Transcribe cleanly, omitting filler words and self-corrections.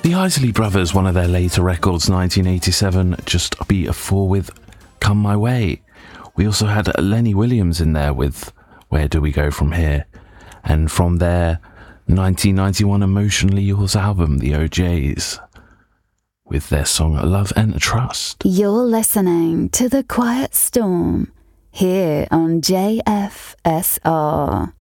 The Isley Brothers, one of their later records, 1987, Just Be a Fool with Come My Way. We also had Lenny Williams in there with Where Do We Go From Here? And from their 1991 Emotionally Yours album, the OJs, with their song Love and Trust. You're listening to The Quiet Storm here on JFSR.